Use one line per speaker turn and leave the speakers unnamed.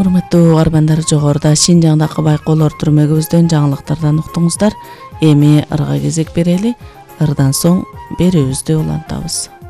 Урматтуу угармандар, жогоруда Шинжаңдагы байкоолор түрмөгүбүздөн жаңылыктардан уктуңуздар. Эми ырга кезек берели. Ырдан соң берүүбүздү улантабыз.